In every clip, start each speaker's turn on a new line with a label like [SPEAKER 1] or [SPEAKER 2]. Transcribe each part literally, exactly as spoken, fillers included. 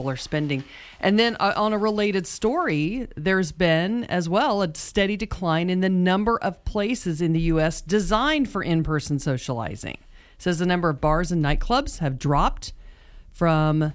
[SPEAKER 1] people are spending. And then uh, on a related story, there's been as well a steady decline in the number of places in the U S designed for in-person socializing. It says the number of bars and nightclubs have dropped from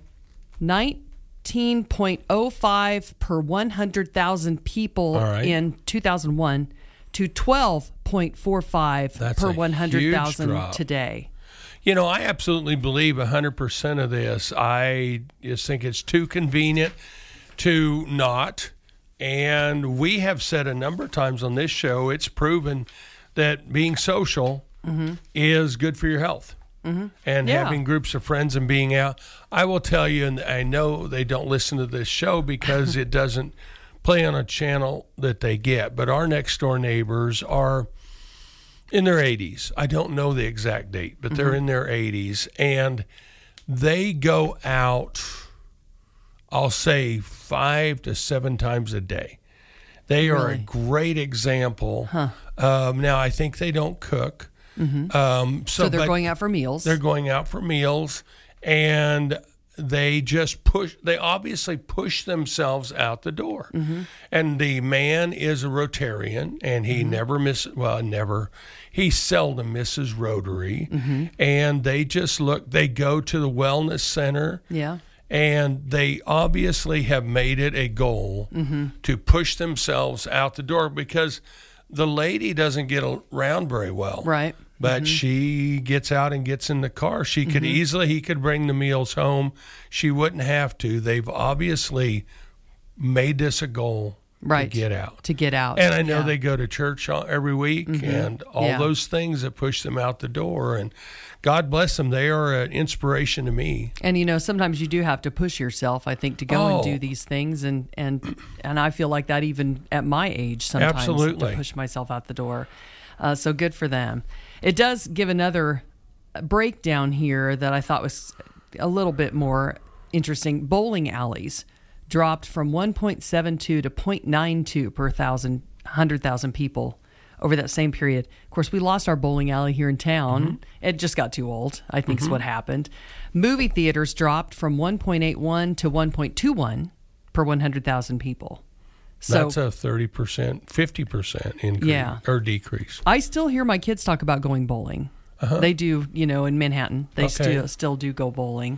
[SPEAKER 1] nineteen point oh five per one hundred thousand people right. in two thousand one to twelve point four five
[SPEAKER 2] That's
[SPEAKER 1] per one hundred thousand today.
[SPEAKER 2] You know, I absolutely believe one hundred percent of this. I just think it's too convenient to not. And we have said a number of times on this show, it's proven that being social mm-hmm. is good for your health. Mm-hmm. And yeah. having groups of friends and being out. I will tell you, and I know they don't listen to this show because it doesn't play on a channel that they get, but our next door neighbors are in their eighties. I don't know the exact date, but they're mm-hmm. in their eighties, and they go out, I'll say, five to seven times a day. They are really? a great example. Huh. Um, now, I think they don't cook. Mm-hmm. Um, so,
[SPEAKER 1] so they're going out for meals.
[SPEAKER 2] They're going out for meals, and they just push, they obviously push themselves out the door. Mm-hmm. And the man is a Rotarian, and he mm-hmm. never misses, well, never, he seldom misses Rotary. Mm-hmm. And they just look, they go to the wellness center.
[SPEAKER 1] Yeah.
[SPEAKER 2] And they obviously have made it a goal mm-hmm. to push themselves out the door, because the lady doesn't get around very well.
[SPEAKER 1] Right.
[SPEAKER 2] But
[SPEAKER 1] mm-hmm.
[SPEAKER 2] she gets out and gets in the car. She could mm-hmm. easily, he could bring the meals home. She wouldn't have to. They've obviously made this a goal
[SPEAKER 1] right.
[SPEAKER 2] to get out.
[SPEAKER 1] To get out.
[SPEAKER 2] And I know
[SPEAKER 1] yeah.
[SPEAKER 2] they go to church every week mm-hmm. and all
[SPEAKER 1] yeah.
[SPEAKER 2] those things that push them out the door. And God bless them. They are an inspiration to me.
[SPEAKER 1] And, you know, sometimes you do have to push yourself, I think, to go
[SPEAKER 2] oh.
[SPEAKER 1] and do these things. And, and, and I feel like that even at my age sometimes.
[SPEAKER 2] Absolutely.
[SPEAKER 1] To push myself out the door. Uh, so good for them. It does give another breakdown here that I thought was a little bit more interesting. Bowling alleys dropped from one point seven two to zero point nine two per thousand, one hundred thousand people over that same period. Of course, we lost our bowling alley here in town. Mm-hmm. It just got too old, I think mm-hmm. is what happened. Movie theaters dropped from one point eight one to one point two one per one hundred thousand people. So,
[SPEAKER 2] that's a thirty percent, fifty percent increase
[SPEAKER 1] yeah.
[SPEAKER 2] or decrease.
[SPEAKER 1] I still hear my kids talk about going bowling. Uh-huh. They do, you know, in Manhattan. They okay. still still do go bowling.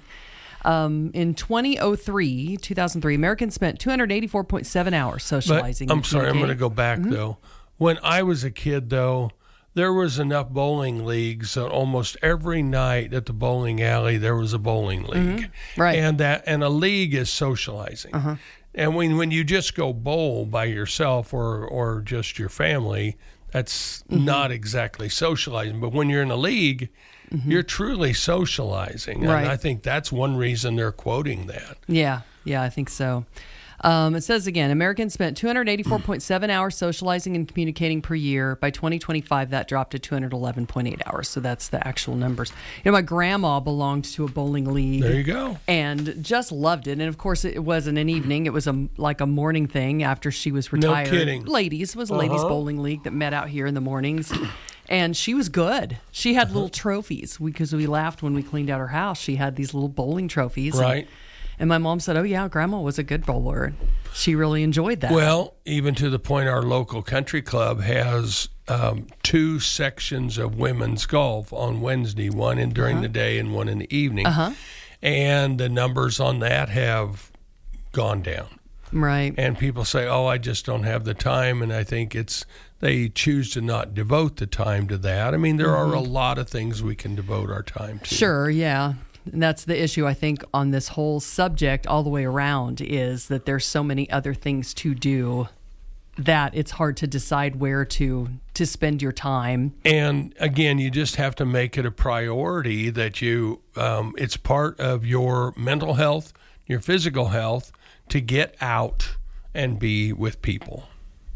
[SPEAKER 1] Um, in twenty oh three, two thousand three, Americans spent two hundred eighty-four point seven hours socializing.
[SPEAKER 2] But I'm sorry, I'm going to go back, mm-hmm. though. When I was a kid, though, there was enough bowling leagues that almost every night at the bowling alley there was a bowling league.
[SPEAKER 1] Mm-hmm. Right.
[SPEAKER 2] And that and a league is socializing. Uh-huh. And when, when you just go bowl by yourself or, or just your family, that's mm-hmm. not exactly socializing. But when you're in a league, mm-hmm. you're truly socializing.
[SPEAKER 1] Right.
[SPEAKER 2] And I think that's one reason they're quoting that.
[SPEAKER 1] Yeah, yeah, I think so. Um, it says again, Americans spent two hundred eighty-four point seven hours socializing and communicating per year. By twenty twenty-five, that dropped to two hundred eleven point eight hours. So that's the actual numbers. You know, my grandma belonged to a bowling league.
[SPEAKER 2] There you go.
[SPEAKER 1] And just loved it. And of course, it wasn't an evening. It was a like a morning thing after she was retired.
[SPEAKER 2] No kidding.
[SPEAKER 1] Ladies. It was a
[SPEAKER 2] uh-huh.
[SPEAKER 1] ladies bowling league that met out here in the mornings. And she was good. She had uh-huh. little trophies because we laughed when we cleaned out her house. She had these little bowling trophies.
[SPEAKER 2] Right.
[SPEAKER 1] And, And my mom said, oh, yeah, Grandma was a good bowler. She really enjoyed that.
[SPEAKER 2] Well, even to the point our local country club has um, two sections of women's golf on Wednesday, one in during uh-huh. the day and one in the evening. Uh-huh. And the numbers on that have gone down.
[SPEAKER 1] Right.
[SPEAKER 2] And people say, oh, I just don't have the time. And I think it's they choose to not devote the time to that. I mean, there mm-hmm. are a lot of things we can devote our time to.
[SPEAKER 1] Sure, yeah. And that's the issue, I think, on this whole subject all the way around is that there's so many other things to do that it's hard to decide where to to spend your time.
[SPEAKER 2] And again, you just have to make it a priority that you, um, it's part of your mental health, your physical health, to get out and be with people.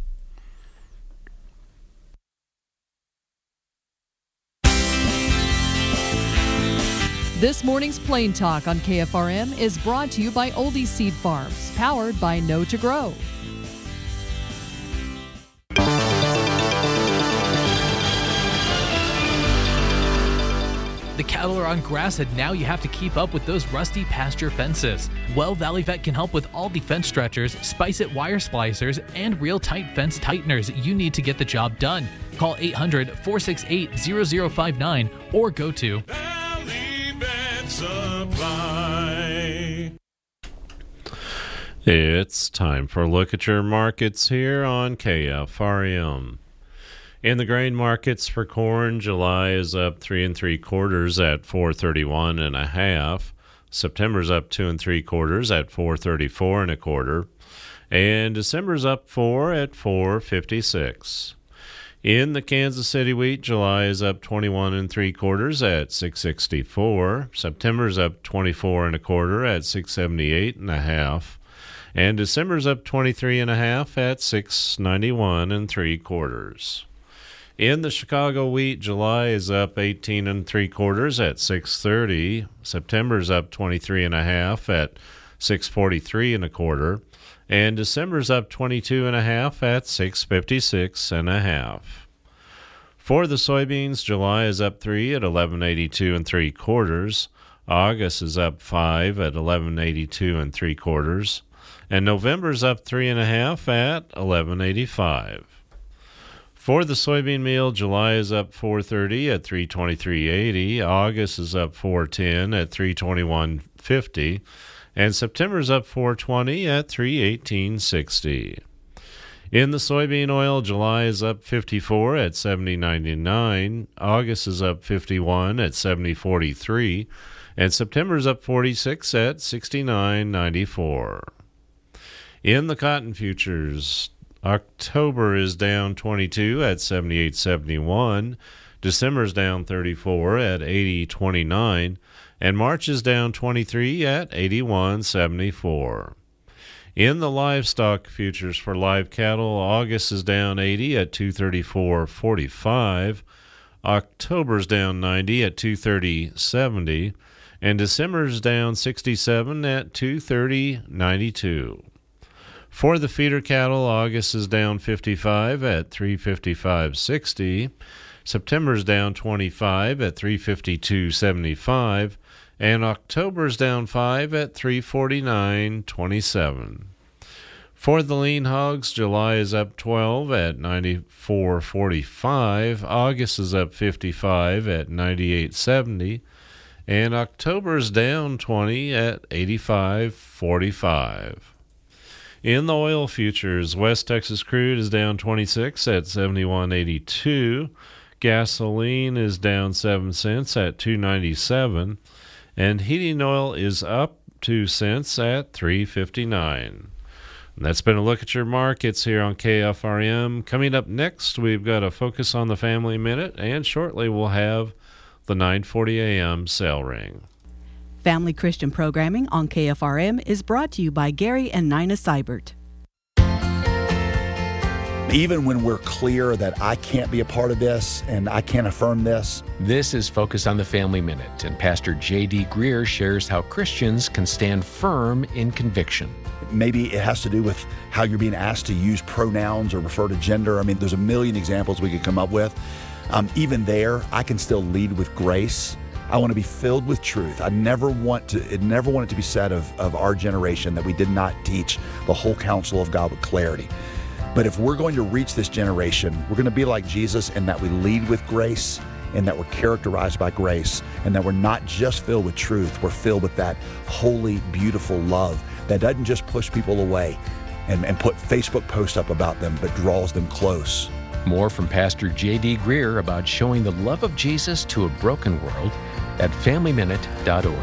[SPEAKER 3] This morning's Plain Talk on K F R M is brought to you by Oldie Seed Farms, powered by Know to Grow.
[SPEAKER 4] The cattle are on grass and now you have to keep up with those rusty pasture fences. Well, Valley Vet can help with all the fence stretchers, Spice-It wire splicers, and real tight fence tighteners you need to get the job done. Call eight hundred, four six eight, zero zero five nine or go to
[SPEAKER 5] Valley Vet Supply.
[SPEAKER 6] It's time for a look at your markets here on K F R M. In the grain markets for corn, July is up three and three quarters at four thirty-one and a half. September's up two and three quarters at four thirty-four and a quarter, and December's up four at four fifty-six. In the Kansas City wheat, July is up twenty-one and three quarters at six sixty-four. September's up twenty-four and a quarter at six seventy-eight and a half, and December's up twenty-three and a half at six ninety-one and three quarters. In the Chicago wheat, July is up eighteen and three quarters at six thirty. September's up twenty-three and a half at six forty-three and a quarter, and December's up twenty-two and a half at six fifty-six and a half. For the soybeans, July is up three at eleven eighty-two and three quarters. August is up five at eleven eighty-two and three quarters, and November's up three and a half at eleven eighty-five. For the soybean meal, July is up four thirty at three twenty-three eighty. August is up four ten at three twenty-one fifty, and September's up four twenty at three eighteen sixty. In the soybean oil, July is up fifty-four at seventy ninety-nine. August is up fifty-one at seventy forty-three, and September's up forty-six at sixty-nine ninety-four. In the cotton futures, October is down twenty-two at seventy-eight seventy-one, December's down thirty-four at eighty twenty-nine, and March is down twenty-three at eighty-one seventy-four. In the livestock futures for live cattle, August is down eighty at two thirty-four forty-five, October's down ninety at two thirty seventy, and December's down sixty-seven at two thirty ninety-two. For the feeder cattle, August is down fifty-five at three fifty-five sixty, September's down twenty-five at three fifty-two seventy-five, and October's down five at three forty-nine twenty-seven. For the lean hogs, July is up twelve at ninety-four forty-five, August is up fifty-five at ninety-eight seventy, and October's down twenty at eighty-five forty-five. In the oil futures, West Texas crude is down twenty-six at seventy-one eighty-two. Gasoline is down seven cents at two ninety-seven, and heating oil is up two cents at three fifty-nine. And that's been a look at your markets here on K F R M. Coming up next, we've got a Focus on the Family Minute, and shortly we'll have the nine forty a.m. Sale Ring.
[SPEAKER 7] Family Christian programming on K F R M is brought to you by Gary and Nina Seibert.
[SPEAKER 8] Even when we're clear that I can't be a part of this and I can't affirm this.
[SPEAKER 9] This is Focus on the Family Minute, and Pastor J D. Greer shares how Christians can stand firm in conviction.
[SPEAKER 8] Maybe it has to do with how you're being asked to use pronouns or refer to gender. I mean, there's a million examples we could come up with. Um, even there, I can still lead with grace. I want to be filled with truth. I never want to, it never want it to be said of, of our generation that we did not teach the whole counsel of God with clarity. But if we're going to reach this generation, we're going to be like Jesus in that we lead with grace, and that we're characterized by grace, and that we're not just filled with truth, we're filled with that holy, beautiful love that doesn't just push people away and, and put Facebook posts up about them, but draws them close.
[SPEAKER 9] More from Pastor J D. Greer about showing the love of Jesus to a broken world at family minute dot org.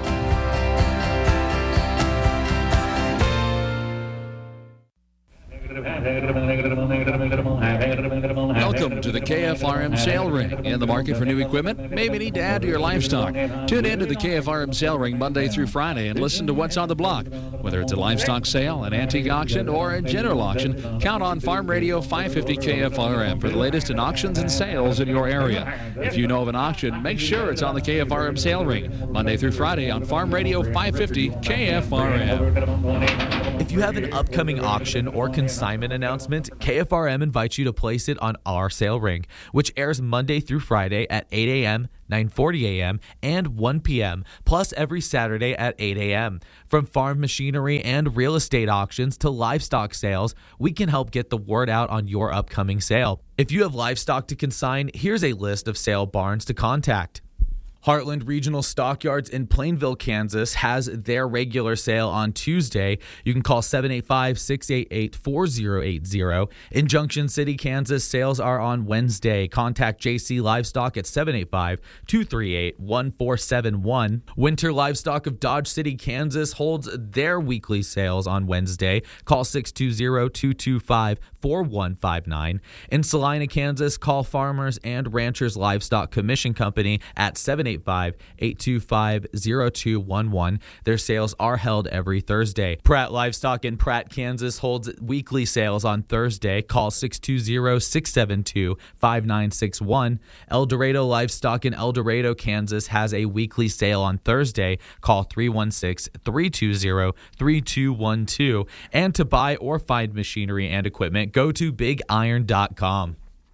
[SPEAKER 10] Welcome to the K F R M Sale Ring. In the market for new equipment? Maybe need to add to your livestock. Tune in to the K F R M Sale Ring Monday through Friday and listen to what's on the block. Whether it's a livestock sale, an antique auction, or a general auction, count on Farm Radio five fifty K F R M for the latest in auctions and sales in your area. If you know of an auction, make sure it's on the K F R M Sale Ring Monday through Friday on Farm Radio five fifty K F R M.
[SPEAKER 11] If you have an upcoming auction or consignment announcement, K F R M invites you to place it on our sale ring, which airs Monday through Friday at eight a.m., nine forty a.m., and one p.m., plus every Saturday at eight a.m. From farm machinery and real estate auctions to livestock sales, we can help get the word out on your upcoming sale. If you have livestock to consign, here's a list of sale barns to contact. Heartland Regional Stockyards in Plainville, Kansas has their regular sale on Tuesday. You can call seven eight five, six eight eight, four zero eight zero. In Junction City, Kansas, sales are on Wednesday. Contact J C Livestock at seven eight five, two three eight, one four seven one. Winter Livestock of Dodge City, Kansas holds their weekly sales on Wednesday. Call six two zero, two two five, four one five nine. In Salina, Kansas, call Farmers and Ranchers Livestock Commission Company at seven eight five, eight two five, zero two one one. Their sales are held every Thursday. Pratt Livestock in Pratt, Kansas holds weekly sales on Thursday. Call six two zero, six seven two, five nine six one. El Dorado Livestock in El Dorado, Kansas has a weekly sale on Thursday. Call three one six, three two zero, three two one two. And to buy or find machinery and equipment, go to big iron dot com.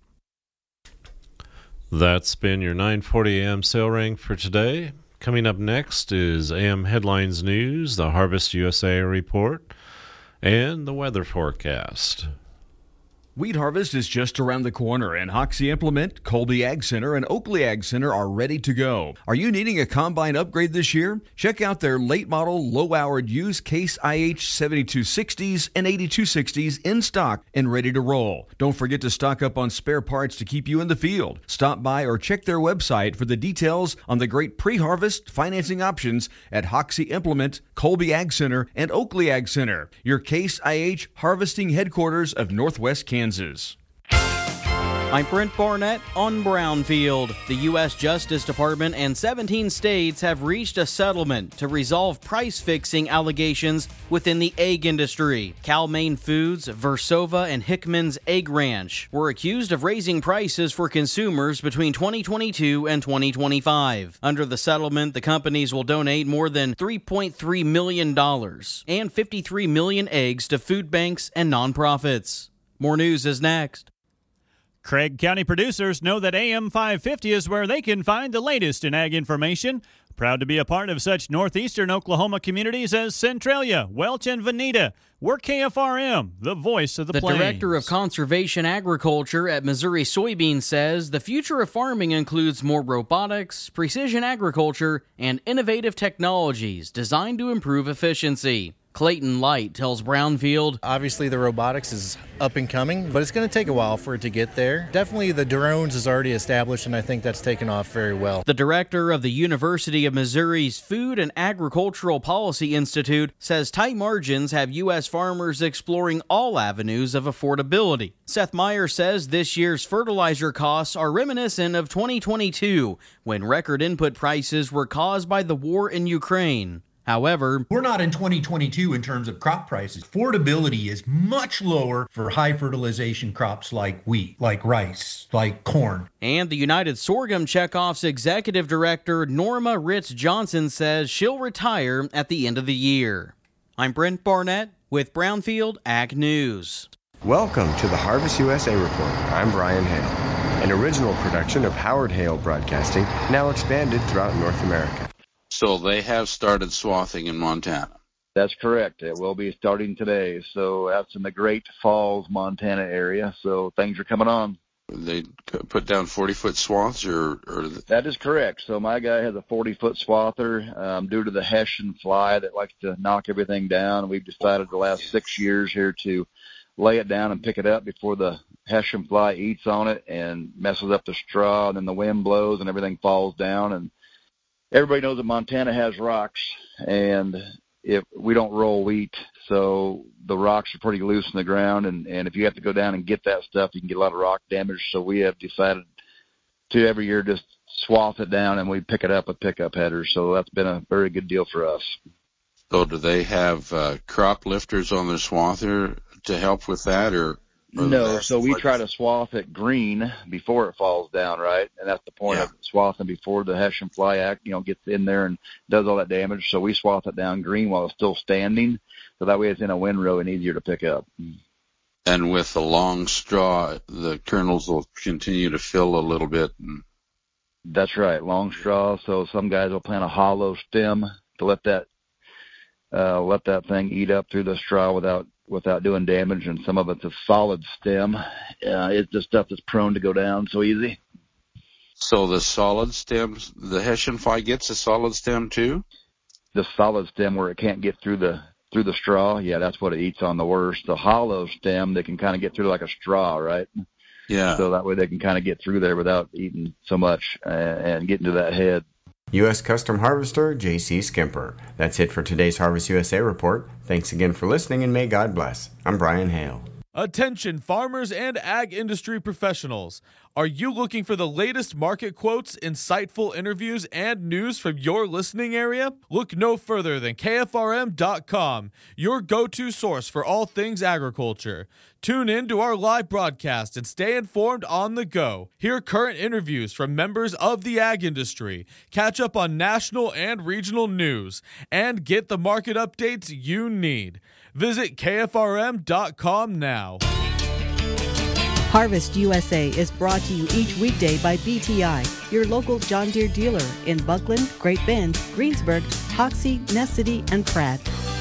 [SPEAKER 6] That's been your nine forty a.m. sale ring for today. Coming up next is A M Headlines News, the Harvest U S A report, and the weather forecast.
[SPEAKER 12] Wheat harvest is just around the corner, and Hoxie Implement, Colby Ag Center, and Oakley Ag Center are ready to go. Are you needing a combine upgrade this year? Check out their late model, low-hourred used Case I H seventy-two sixties and eighty-two sixties in stock and ready to roll. Don't forget to stock up on spare parts to keep you in the field. Stop by or check their website for the details on the great pre-harvest financing options at Hoxie Implement, Colby Ag Center, and Oakley Ag Center, your Case I H harvesting headquarters of Northwest Kansas. Kansas.
[SPEAKER 13] I'm Brent Barnett on Brownfield. The U S Justice Department and seventeen states have reached a settlement to resolve price-fixing allegations within the egg industry. Cal-Maine Foods, Versova, and Hickman's Egg Ranch were accused of raising prices for consumers between twenty twenty-two and twenty twenty-five. Under the settlement, the companies will donate more than three point three million dollars and fifty-three million eggs to food banks and nonprofits. More news is next.
[SPEAKER 14] Craig County producers know that A M five fifty is where they can find the latest in ag information. Proud to be a part of such northeastern Oklahoma communities as Centralia, Welch, and Veneta. We're K F R M, the voice of the,
[SPEAKER 13] the
[SPEAKER 14] plains.
[SPEAKER 13] The director of conservation agriculture at Missouri Soybean says the future of farming includes more robotics, precision agriculture, and innovative technologies designed to improve efficiency. Clayton Light tells Brownfield,
[SPEAKER 15] obviously the robotics is up and coming, but it's going to take a while for it to get there. Definitely the drones is already established, and I think that's taken off very well.
[SPEAKER 13] The director of the University of Missouri's Food and Agricultural Policy Institute says tight margins have U S farmers exploring all avenues of affordability. Seth Meyer says this year's fertilizer costs are reminiscent of twenty twenty-two, when record input prices were caused by the war in Ukraine. However,
[SPEAKER 16] we're not in twenty twenty-two in terms of crop prices. Affordability is much lower for high fertilization crops like wheat, like rice, like corn.
[SPEAKER 13] And the United Sorghum Checkoff's executive director, Norma Ritz Johnson, says she'll retire at the end of the year. I'm Brent Barnett with Brownfield Ag News.
[SPEAKER 17] Welcome to the Harvest U S A Report. I'm Brian Hale, an original production of Howard Hale Broadcasting, now expanded throughout North America.
[SPEAKER 18] So they have started swathing in Montana.
[SPEAKER 19] That's correct. It will be starting today. So that's in the Great Falls, Montana area. So things are coming on.
[SPEAKER 18] They put down forty-foot swaths, or, or the...
[SPEAKER 19] That is correct. So my guy has a forty-foot swather. Um, due to the Hessian fly that likes to knock everything down, we've decided the last six years here to lay it down and pick it up before the Hessian fly eats on it and messes up the straw, and then the wind blows and everything falls down. And everybody knows that Montana has rocks, and if we don't roll wheat, so the rocks are pretty loose in the ground, and, and if you have to go down and get that stuff, you can get a lot of rock damage. So we have decided to every year just swath it down, and we pick it up with pickup headers. So that's been a very good deal for us.
[SPEAKER 18] So do they have uh, crop lifters on their swather to help with that, or?
[SPEAKER 19] No, so we try to swath it green before it falls down, right? And that's the point yeah. of swathing before the Hessian fly act, you know, gets in there and does all that damage. So we swath it down green while it's still standing. So that way it's in a windrow and easier to pick up.
[SPEAKER 18] And with the long straw, the kernels will continue to fill a little bit.
[SPEAKER 19] That's right, long straw. So some guys will plant a hollow stem to let that uh, let that thing eat up through the straw without without doing damage. And some of it's a solid stem. Uh, it's the stuff that's prone to go down so easy.
[SPEAKER 18] So the solid stems, the Hessian fly gets a solid stem too?
[SPEAKER 19] The solid stem where it can't get through the through the straw, yeah, that's what it eats on the worst. The hollow stem, they can kind of get through like a straw, right?
[SPEAKER 18] Yeah.
[SPEAKER 19] So that way they can kind of get through there without eating so much uh, and getting to that head.
[SPEAKER 20] U S Custom Harvester J C Skimper. That's it for today's Harvest U S A report. Thanks again for listening, and may God bless. I'm Brian Hale.
[SPEAKER 21] Attention farmers and ag industry professionals. Are you looking for the latest market quotes, insightful interviews, and news from your listening area? Look no further than K F R M dot com, your go-to source for all things agriculture. Tune in to our live broadcast and stay informed on the go. Hear current interviews from members of the ag industry, catch up on national and regional news, and get the market updates you need. Visit K F R M dot com now.
[SPEAKER 7] Harvest U S A is brought to you each weekday by B T I, your local John Deere dealer in Buckland, Great Bend, Greensburg, Hoxie, Ness City, and Pratt.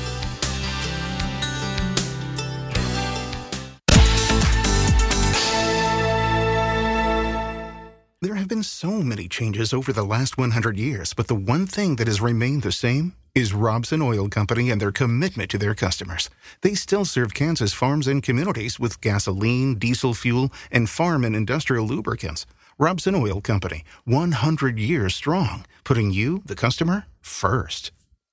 [SPEAKER 22] There have been so many changes over the last one hundred years, but the one thing that has remained the same is Robson Oil Company and their commitment to their customers. They still serve Kansas farms and communities with gasoline, diesel fuel, and farm and industrial lubricants. Robson Oil Company, one hundred years strong, putting you, the customer, first.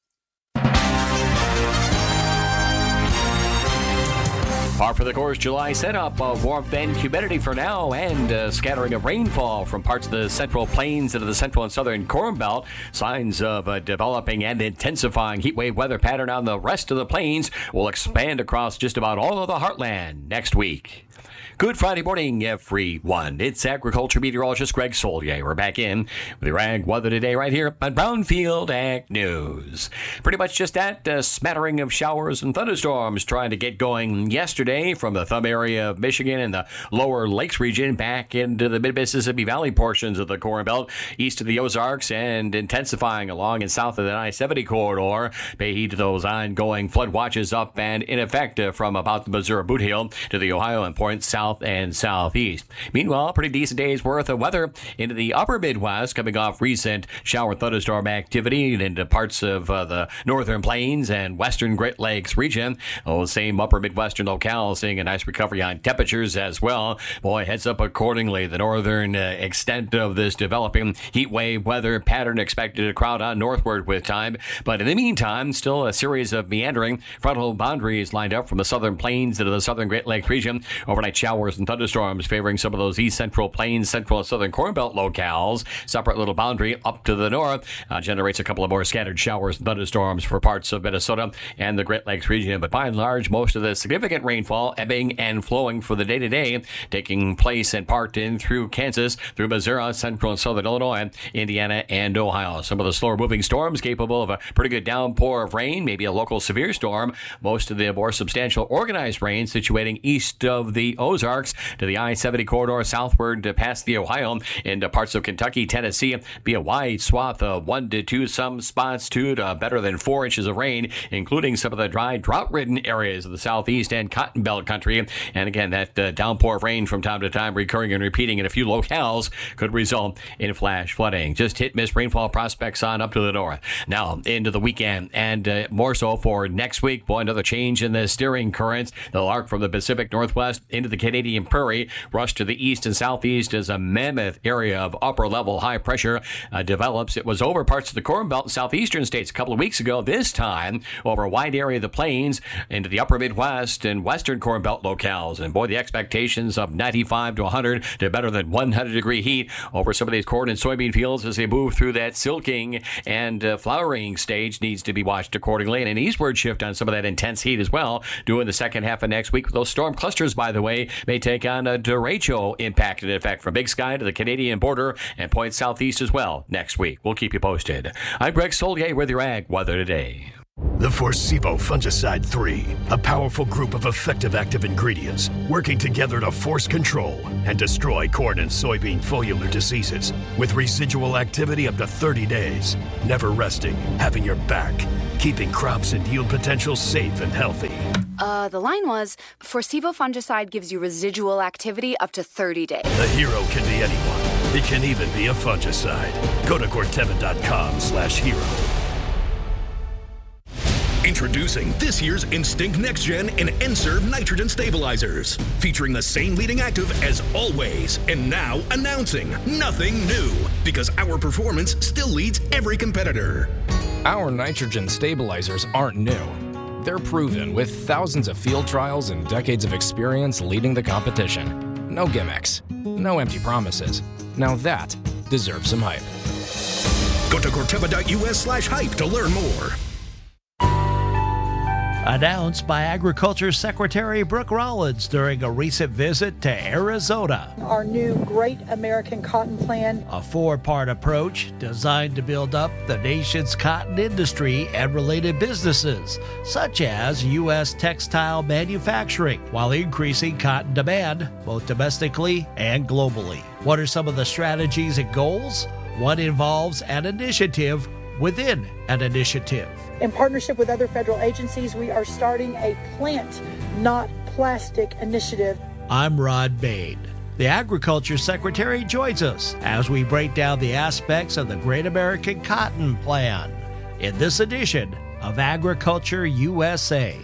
[SPEAKER 23] Par for the course July setup of warmth and humidity for now, and a scattering of rainfall from parts of the central plains into the central and southern Corn Belt. Signs of a developing and intensifying heat wave weather pattern on the rest of the plains will expand across just about all of the heartland next week. Good Friday morning, everyone. It's agriculture meteorologist Greg Solier. We're back in with your ag weather today right here on Brownfield Ag News. Pretty much just that, a smattering of showers and thunderstorms trying to get going yesterday from the thumb area of Michigan and the lower lakes region back into the mid-Mississippi Valley portions of the Corn Belt, east of the Ozarks, and intensifying along and south of the I seventy corridor. Pay heed to those ongoing flood watches up and in effect from about the Missouri Boot Hill to the Ohio and points south and southeast. Meanwhile, pretty decent day's worth of weather into the upper Midwest, coming off recent shower thunderstorm activity into parts of uh, the northern plains and western Great Lakes region. Those same upper Midwestern locales seeing a nice recovery on temperatures as well. Boy, heads up accordingly. The northern uh, extent of this developing heat wave weather pattern expected to crowd on northward with time. But in the meantime, still a series of meandering frontal boundaries lined up from the southern plains into the southern Great Lakes region. Overnight showers and thunderstorms favoring some of those east central plains, central and southern Corn Belt locales. Separate little boundary up to the north uh, generates a couple of more scattered showers and thunderstorms for parts of Minnesota and the Great Lakes region. But by and large, most of the significant rainfall ebbing and flowing for the day-to-day taking place in part in through Kansas, through Missouri, central and southern Illinois, Indiana, and Ohio. Some of the slower moving storms capable of a pretty good downpour of rain, maybe a local severe storm. Most of the more substantial organized rain situating east of the Ozarks to the I seventy corridor southward to past the Ohio into parts of Kentucky, Tennessee. Be a wide swath of one to two, some spots two to better than four inches of rain, including some of the dry, drought-ridden areas of the southeast and Cotton Belt country. And again, that uh, downpour of rain from time to time, recurring and repeating in a few locales, could result in flash flooding. Just hit-miss rainfall prospects on up to the north. Now, into the weekend, and uh, more so for next week. Boy, another change in the steering currents. They'll arc from the Pacific Northwest into the Canadian Prairie, rush to the east and southeast as a mammoth area of upper-level high pressure uh, develops. It was over parts of the Corn Belt and southeastern states a couple of weeks ago. This time, over a wide area of the plains into the upper Midwest and western Corn Belt locales. And boy, the expectations of ninety-five to one hundred to better than one hundred degree heat over some of these corn and soybean fields as they move through that silking and uh, flowering stage needs to be watched accordingly. And an eastward shift on some of that intense heat as well, doing the second half of next week. With those storm clusters, by the way, may take on a derecho impact in effect from Big Sky to the Canadian border and point southeast as well next week. We'll keep you posted. I'm Greg Solier with your Ag Weather Today.
[SPEAKER 1] The Forcevo Fungicide three, a powerful group of effective active ingredients working together to force control and destroy corn and soybean foliar diseases with residual activity up to thirty days, never resting, having your back, keeping crops and yield potential safe and healthy.
[SPEAKER 2] Uh, the line was, Forcevo Fungicide gives you residual activity up to thirty days.
[SPEAKER 1] The hero can be anyone. It can even be a fungicide. Go to Corteva.com slash hero.
[SPEAKER 3] Introducing this year's Instinct Next Gen and N-Serve nitrogen stabilizers, featuring the same leading active as always. And now announcing nothing new, because our performance still leads every competitor.
[SPEAKER 24] Our nitrogen stabilizers aren't new. They're proven with thousands of field trials and decades of experience leading the competition. No gimmicks, no empty promises. Now that deserves some hype.
[SPEAKER 3] Go to Corteva.us slash hype to learn more.
[SPEAKER 25] Announced by Agriculture Secretary Brooke Rollins during a recent visit to Arizona.
[SPEAKER 26] Our new Great American Cotton Plan.
[SPEAKER 25] A four-part approach designed to build up the nation's cotton industry and related businesses, such as U S textile manufacturing, while increasing cotton demand both domestically and globally. What are some of the strategies and goals? One involves an initiative within an initiative.
[SPEAKER 26] In partnership with other federal agencies, we are starting a plant, not plastic initiative.
[SPEAKER 25] I'm Rod Bain. The Agriculture Secretary joins us as we break down the aspects of the Great American Cotton Plan in this edition of Agriculture U S A.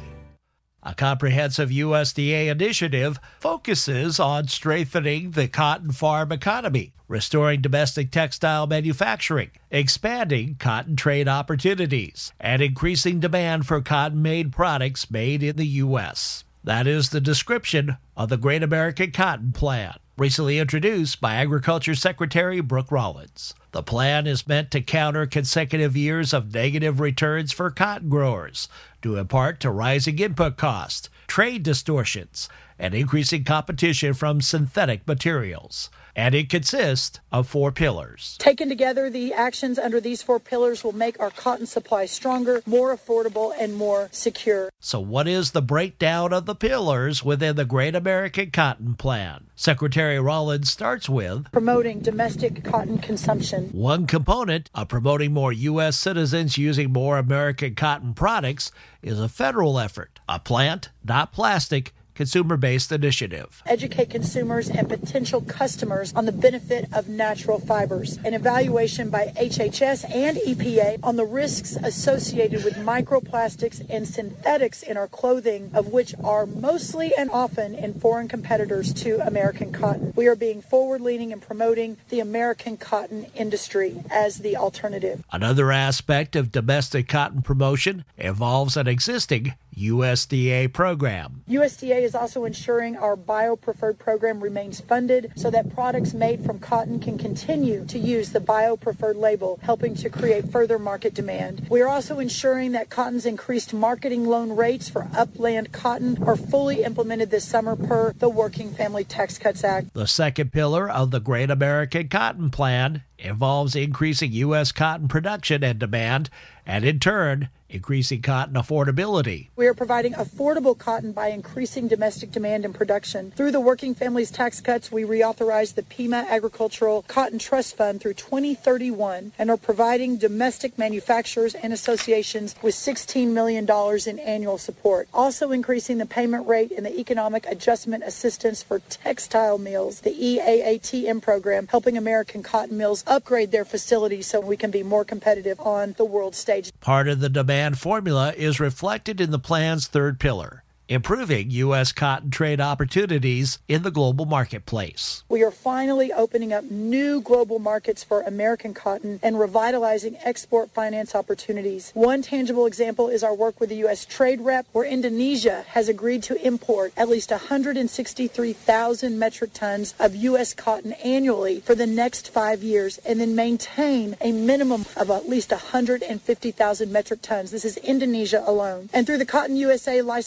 [SPEAKER 25] A comprehensive U S D A initiative focuses on strengthening the cotton farm economy, restoring domestic textile manufacturing, expanding cotton trade opportunities, and increasing demand for cotton-made products made in the U S. That is the description of the Great American Cotton Plan, recently introduced by Agriculture Secretary Brooke Rollins. The plan is meant to counter consecutive years of negative returns for cotton growers, due in part to rising input costs, trade distortions, and increasing competition from synthetic materials. And it consists of four pillars.
[SPEAKER 26] Taken together, the actions under these four pillars will make our cotton supply stronger, more affordable, and more secure.
[SPEAKER 25] So what is the breakdown of the pillars within the Great American Cotton Plan? Secretary Rollins starts with
[SPEAKER 26] promoting domestic cotton consumption.
[SPEAKER 25] One component of promoting more U S citizens using more American cotton products is a federal effort, a plant, not plastic, consumer-based initiative.
[SPEAKER 26] Educate consumers and potential customers on the benefit of natural fibers. An evaluation by H H S and E P A on the risks associated with microplastics and synthetics in our clothing, of which are mostly and often in foreign competitors to American cotton. We are being forward-leaning and promoting the American cotton industry as the alternative.
[SPEAKER 25] Another aspect of domestic cotton promotion involves an existing U S D A program.
[SPEAKER 26] U S D A is also ensuring our bio-preferred program remains funded so that products made from cotton can continue to use the bio-preferred label, helping to create further market demand. We are also ensuring that cotton's increased marketing loan rates for upland cotton are fully implemented this summer per the Working Family Tax Cuts Act.
[SPEAKER 25] The second pillar of the Great American Cotton Plan involves increasing U S cotton production and demand, and in turn, increasing cotton affordability.
[SPEAKER 26] We are providing affordable cotton by increasing domestic demand and production. Through the Working Families Tax Cuts, we reauthorized the Pima Agricultural Cotton Trust Fund through twenty thirty-one and are providing domestic manufacturers and associations with sixteen million dollars in annual support. Also increasing the payment rate in the Economic Adjustment Assistance for Textile Mills, the E A A T M program, helping American cotton mills upgrade their facilities so we can be more competitive on the world stage.
[SPEAKER 25] Part of the demand formula is reflected in the plan's third pillar, improving U S cotton trade opportunities in the global marketplace.
[SPEAKER 26] We are finally opening up new global markets for American cotton and revitalizing export finance opportunities. One tangible example is our work with the U S Trade Rep, where Indonesia has agreed to import at least one hundred sixty-three thousand metric tons of U S cotton annually for the next five years and then maintain a minimum of at least one hundred fifty thousand metric tons. This is Indonesia alone. And through the Cotton U S A licensing program,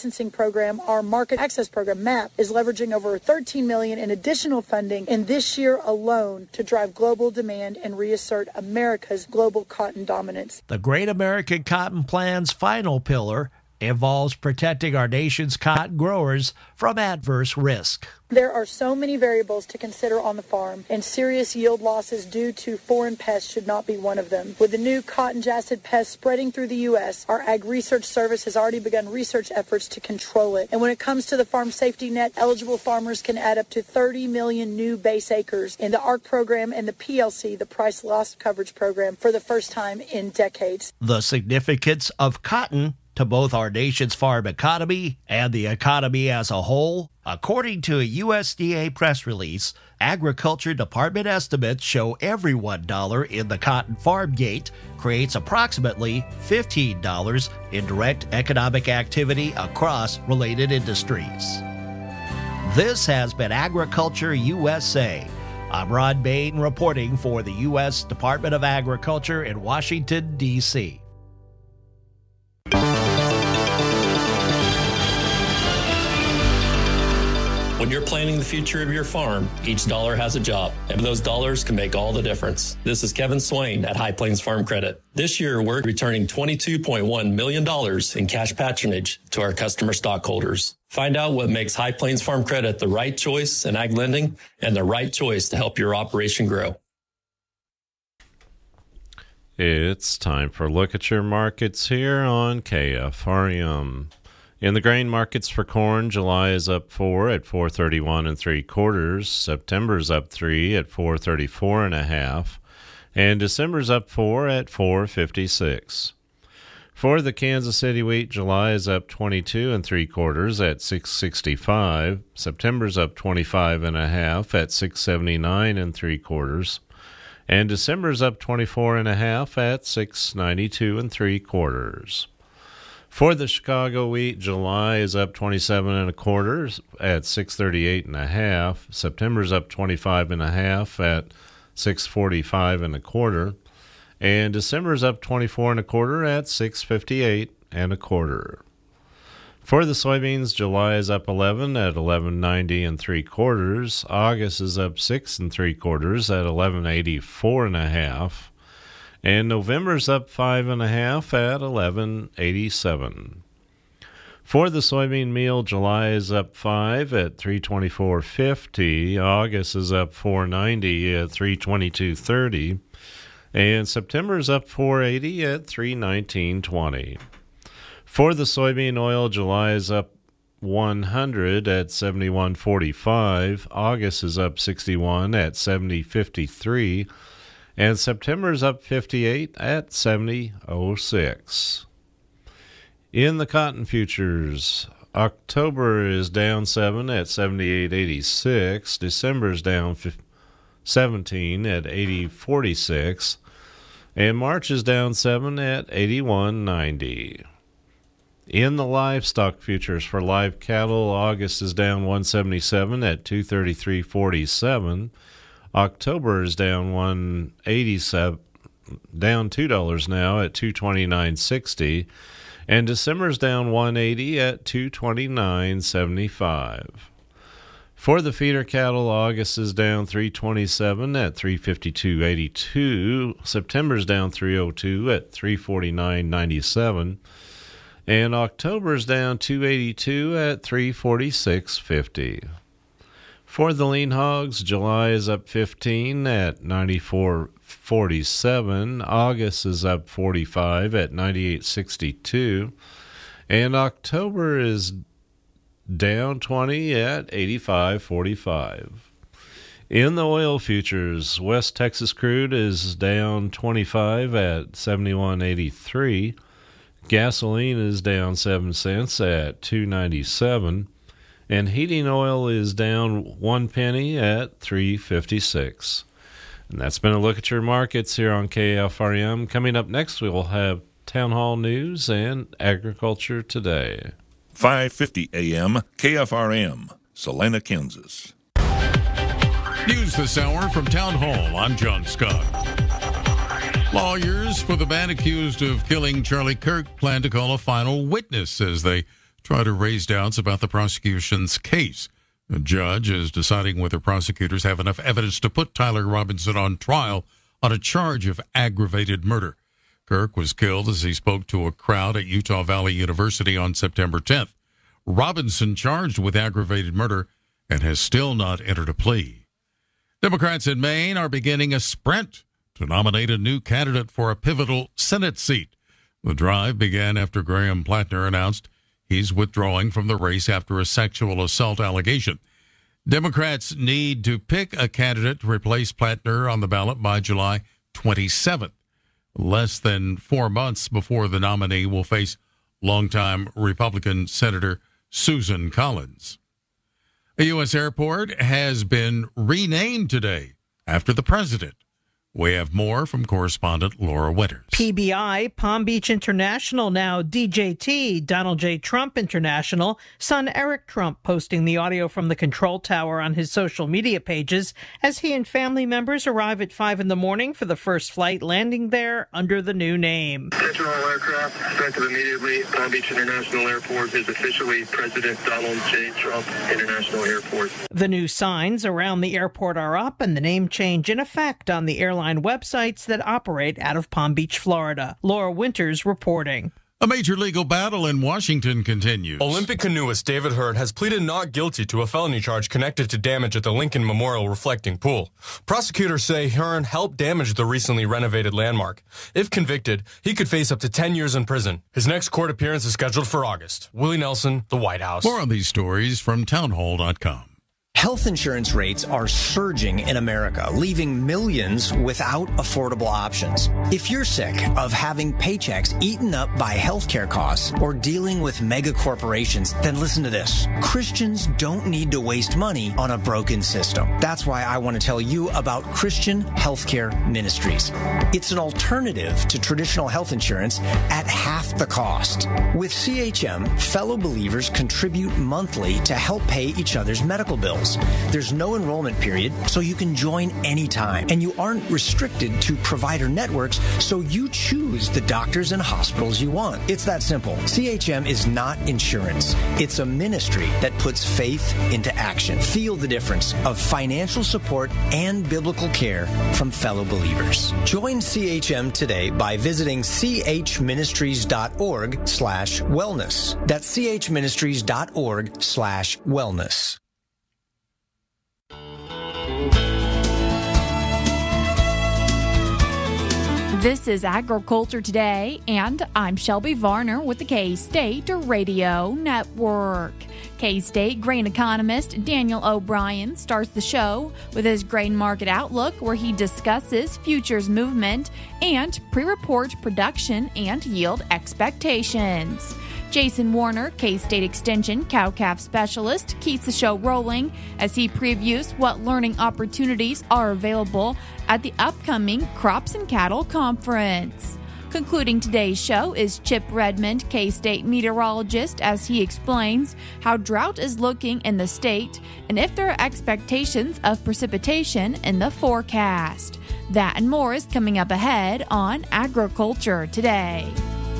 [SPEAKER 26] program, our Market Access Program, MAP, is leveraging over thirteen million dollars in additional funding in this year alone to drive global demand and reassert America's global cotton dominance.
[SPEAKER 25] The Great American Cotton Plan's final pillar involves protecting our nation's cotton growers from adverse risk.
[SPEAKER 26] There are so many variables to consider on the farm, and serious yield losses due to foreign pests should not be one of them. With the new cotton jassid pest spreading through the U S, our Ag Research Service has already begun research efforts to control it. And when it comes to the Farm Safety Net, eligible farmers can add up to thirty million new base acres in the A R C program and the P L C, the Price Loss Coverage Program, for the first time in decades.
[SPEAKER 25] The significance of cotton to both our nation's farm economy and the economy as a whole. According to a U S D A press release, Agriculture Department estimates show every one dollar in the cotton farm gate creates approximately fifteen dollars in direct economic activity across related industries. This has been Agriculture U S A. I'm Ron Bain reporting for the U S Department of Agriculture in Washington, D C
[SPEAKER 4] When you're planning the future of your farm, each dollar has a job, and those dollars can make all the difference. This is Kevin Swain at High Plains Farm Credit. This year, we're returning twenty-two point one million dollars in cash patronage to our customer stockholders. Find out what makes High Plains Farm Credit the right choice in ag lending and the right choice to help your operation grow.
[SPEAKER 6] It's time for a look at your markets here on K F R M. In the grain markets for corn, July is up four at four thirty-one and three quarters. September's up three at four thirty-four and a half, and December's up four at four fifty-six. For the Kansas City wheat, July is up twenty-two and three quarters at six sixty-five. September's up twenty-five and a half at six seventy-nine and three quarters, and December's up twenty-four and a half at six ninety-two and three quarters. For the Chicago wheat, July is up twenty-seven and a quarter at six thirty-eight and a half. September's up twenty-five and a half at six forty-five and a quarter, and December's up twenty-four and a quarter at six fifty-eight and a quarter. For the soybeans, July is up eleven at eleven ninety and three quarters. August is up six and three quarters at eleven eighty-four and a half. And November's up five and a half at eleven eighty-seven. For the soybean meal, July is up five at three twenty-four fifty. August is up four ninety at three twenty-two thirty, and September's up four eighty at three nineteen twenty. For the soybean oil, July is up one hundred at seventy-one forty-five. August is up sixty-one at seventy fifty-three. And September's up fifty-eight at seventy oh six. In the cotton futures, October is down seven at seventy-eight eighty-six. December's down seventeen at eighty forty-six. And March is down seven at eighty-one ninety. In the livestock futures for live cattle, August is down one seventy-seven at two thirty-three forty-seven. October is down one eighty-seven, down two dollars now at two twenty-nine sixty, and December's down one eighty at two twenty-nine seventy-five. For the feeder cattle, August is down three twenty-seven at three fifty-two eighty-two. September's down three oh two at three forty-nine ninety-seven, and October's down two eighty-two at three forty-six fifty. For the lean hogs, July is up fifteen at ninety-four forty-seven. August is up forty-five at ninety-eight sixty-two. And October is down twenty at eighty-five forty-five. In the oil futures, West Texas crude is down twenty-five at seventy-one eighty-three. Gasoline is down seven cents at two ninety-seven. And heating oil is down one penny at three fifty-six. And that's been a look at your markets here on K F R M. Coming up next, we will have Town Hall News and Agriculture Today.
[SPEAKER 5] five fifty A M K F R M, Salina, Kansas.
[SPEAKER 8] News this hour from Town Hall. I'm John Scott. Lawyers for the man accused of killing Charlie Kirk plan to call a final witness as they try to raise doubts about the prosecution's case. The judge is deciding whether prosecutors have enough evidence to put Tyler Robinson on trial on a charge of aggravated murder. Kirk was killed as he spoke to a crowd at Utah Valley University on September tenth. Robinson charged with aggravated murder and has still not entered a plea. Democrats in Maine are beginning a sprint to nominate a new candidate for a pivotal Senate seat. The drive began after Graham Plattner announced he's withdrawing from the race after a sexual assault allegation. Democrats need to pick a candidate to replace Plattner on the ballot by July twenty-seventh, less than four months before the nominee will face longtime Republican Senator Susan Collins. A U S airport has been renamed today after the president. We have more from correspondent Laura Winters.
[SPEAKER 9] P B I, Palm Beach International, now D J T, Donald J. Trump International. Son Eric Trump posting the audio from the control tower on his social media pages as he and family members arrive at five in the morning for the first flight landing there under the new name.
[SPEAKER 10] Attention all aircraft, effective immediately. Palm Beach International Airport is officially President Donald J. Trump International Airport.
[SPEAKER 9] The new signs around the airport are up and the name change in effect on the airline websites that operate out of Palm Beach, Florida. Laura Winters reporting.
[SPEAKER 8] A major legal battle in Washington continues.
[SPEAKER 11] Olympic canoeist David Hurd has pleaded not guilty to a felony charge connected to damage at the Lincoln Memorial Reflecting Pool. Prosecutors say Hearn helped damage the recently renovated landmark. If convicted, he could face up to ten years in prison. His next court appearance is scheduled for August. Willie Nelson, The White House.
[SPEAKER 8] More on these stories from townhall dot com.
[SPEAKER 12] Health insurance rates are surging in America, leaving millions without affordable options. If you're sick of having paychecks eaten up by healthcare costs or dealing with mega corporations, then listen to this. Christians don't need to waste money on a broken system. That's why I want to tell you about Christian Healthcare Ministries. It's an alternative to traditional health insurance at half the cost. With C H M, fellow believers contribute monthly to help pay each other's medical bills. There's no enrollment period, so you can join anytime. And you aren't restricted to provider networks, so you choose the doctors and hospitals you want. It's that simple. C H M is not insurance. It's a ministry that puts faith into action. Feel the difference of financial support and biblical care from fellow believers. Join C H M today by visiting chministries.org slash wellness. That's chministries.org slash wellness.
[SPEAKER 14] This is Agriculture Today, and I'm Shelby Varner with the K-State Radio Network. K-State grain economist Daniel O'Brien starts the show with his grain market outlook, where he discusses futures movement and pre-report production and yield expectations. Jason Warner, K-State Extension cow-calf specialist, keeps the show rolling as he previews what learning opportunities are available at the upcoming Crops and Cattle Conference. Concluding today's show is Chip Redmond, K-State meteorologist, as he explains how drought is looking in the state and if there are expectations of precipitation in the forecast. That and more is coming up ahead on Agriculture Today.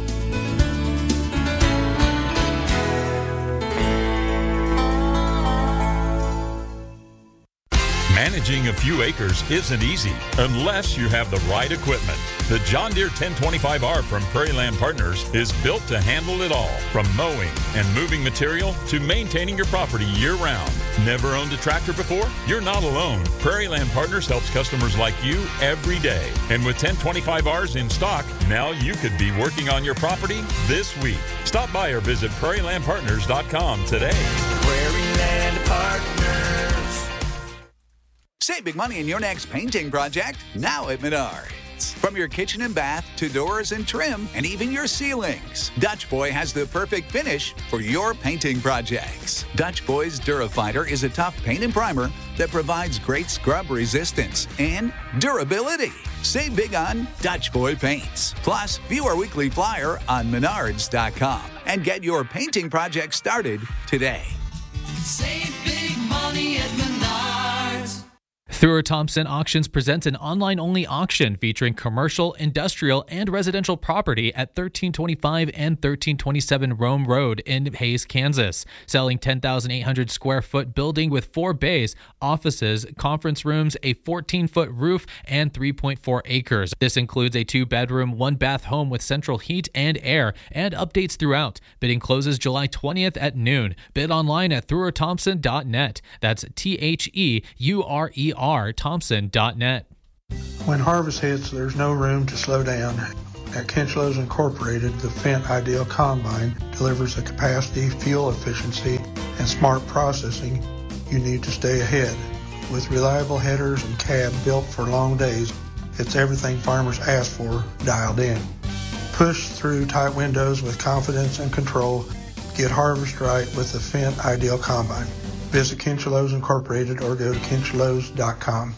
[SPEAKER 5] Managing a few acres isn't easy unless you have the right equipment. The John Deere ten twenty-five R from Prairie Land Partners is built to handle it all, from mowing and moving material to maintaining your property year-round. Never owned a tractor before? You're not alone. Prairie Land Partners helps customers like you every day. And with ten twenty-five Rs in stock, now you could be working on your property this week. Stop by or visit prairie land partners dot com today.
[SPEAKER 15] Prairie Land Partners.
[SPEAKER 27] Save big money in your next painting project now at Menards. From your kitchen and bath to doors and trim and even your ceilings, Dutch Boy has the perfect finish for your painting projects. Dutch Boy's Durafighter is a tough paint and primer that provides great scrub resistance and durability. Save big on Dutch Boy paints. Plus, view our weekly flyer on menards dot com and get your painting project started today.
[SPEAKER 15] Save big money at Menards.
[SPEAKER 13] Thurr Thompson Auctions presents an online-only auction featuring commercial, industrial, and residential property at thirteen twenty-five and thirteen twenty-seven Rome Road in Hays, Kansas. Selling ten thousand eight hundred square foot building with four bays, offices, conference rooms, a fourteen-foot roof, and three point four acres. This includes a two-bedroom, one-bath home with central heat and air, and updates throughout. Bidding closes July twentieth at noon. Bid online at thurr thompson dot net. That's T H E U R E R Thompson dot net.
[SPEAKER 16] When harvest hits, there's no room to slow down. At Kinchlows Incorporated, the Fendt Ideal Combine delivers the capacity, fuel efficiency, and smart processing you need to stay ahead. With reliable headers and cab built for long days, it's everything farmers ask for dialed in. Push through tight windows with confidence and control. Get harvest right with the Fendt Ideal Combine. Visit Kinchlows Incorporated or go to kinchlows dot com.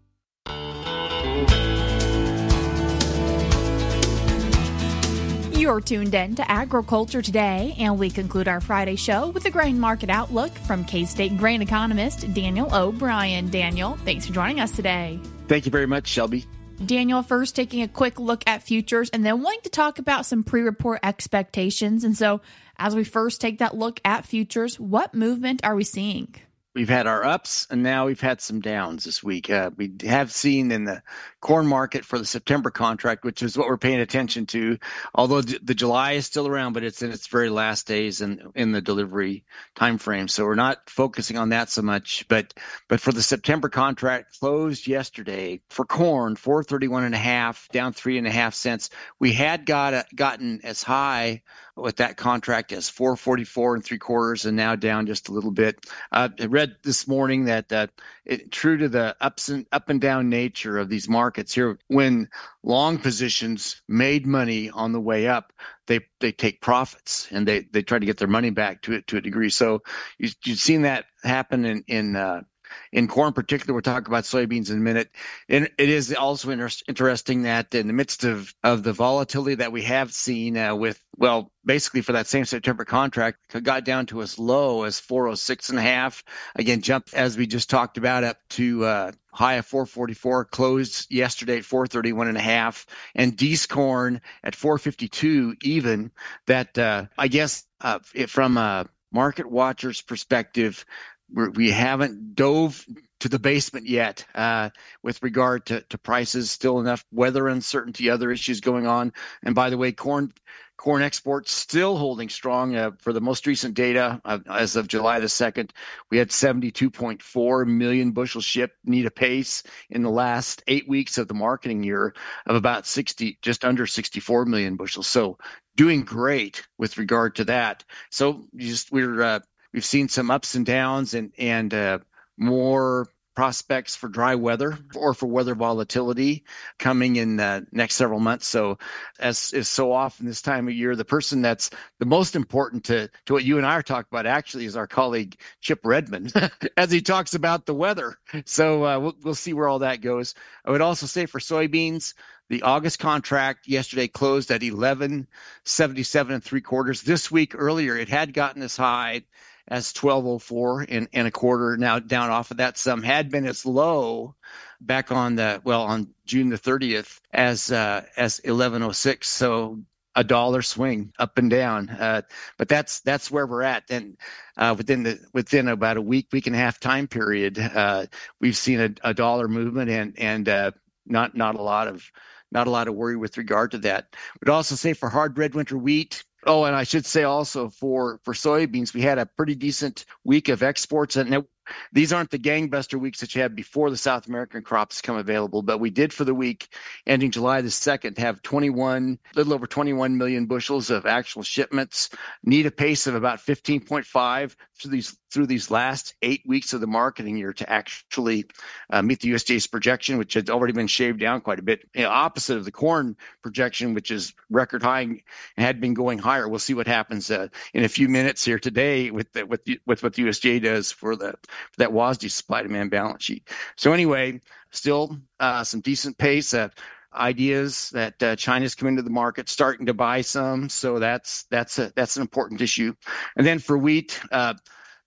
[SPEAKER 14] You're tuned in to Agriculture Today, and we conclude our Friday show with the grain market outlook from K-State grain economist Daniel O'Brien. Daniel, thanks for joining us today.
[SPEAKER 17] Thank you very much, Shelby.
[SPEAKER 14] Daniel, first taking a quick look at futures and then wanting to talk about some pre-report expectations. And so as we first take that look at futures, what movement are we seeing?
[SPEAKER 17] We've had our ups, and now we've had some downs this week. Uh, we have seen in the corn market for the September contract, which is what we're paying attention to, although the July is still around, but it's in its very last days in, in the delivery time frame. So we're not focusing on that so much. But but for the September contract, closed yesterday for corn, four thirty-one and a half, down three and a half cents. We had got a, gotten as high with that contract as four forty-four and three quarters, and now down just a little bit. Uh, I read this morning that uh, it, true to the ups and up and down nature of these markets here, when long positions made money on the way up, they they take profits and they, they try to get their money back to it to a degree. So you, you've seen that happen in in uh, in corn in particular. We'll talk about soybeans in a minute. And it is also inter- interesting that in the midst of, of the volatility that we have seen uh, with, well, basically for that same September contract, it got down to as low as four oh six and a half. Again, jumped, as we just talked about, up to uh, high of four forty-four, closed yesterday at four thirty-one and a half. And D's corn at four fifty-two even. That, uh, I guess, uh, it, from a market watcher's perspective, We're, we haven't dove to the basement yet uh, with regard to, to prices. Still enough weather uncertainty, other issues going on. And by the way, corn corn exports still holding strong. Uh, for the most recent data, uh, as of July the second, we had seventy-two point four million bushels shipped, need a pace in the last eight weeks of the marketing year of about sixty, just under sixty-four million bushels. So doing great with regard to that. So just we're uh, We've seen some ups and downs and, and uh, more prospects for dry weather or for weather volatility coming in the uh, next several months. So as is so often this time of year, the person that's the most important to, to what you and I are talking about actually is our colleague Chip Redmond as he talks about the weather. So uh, we'll, we'll see where all that goes. I would also say for soybeans, the August contract yesterday closed at eleven seventy-seven and three quarters. This week earlier, it had gotten as high as twelve oh four and, and a quarter, now down off of that. Some had been as low back on the, well, on June the thirtieth as, uh, as eleven oh six. So a dollar swing up and down. Uh, but that's, that's where we're at. And, uh, within the, within about a week, week and a half time period, uh, we've seen a, a dollar movement and, and, uh, not, not a lot of, not a lot of worry with regard to that. We'd also say for hard red winter wheat, oh, and I should say also for, for soybeans, we had a pretty decent week of exports. And it, these aren't the gangbuster weeks that you had before the South American crops come available, but we did for the week ending July the second have twenty-one, a little over twenty-one million bushels of actual shipments, need a pace of about fifteen point five through these through these last eight weeks of the marketing year to actually uh, meet the U S D A's projection, which had already been shaved down quite a bit, you know, opposite of the corn projection, which is record high and had been going higher. We'll see what happens uh, in a few minutes here today with the, with the, with what the U S D A does for the for that W A S D supply demand balance sheet. So anyway, still uh, some decent pace. Uh, ideas that uh, China's come into the market, starting to buy some. So that's that's a, that's an important issue. And then for wheat, uh,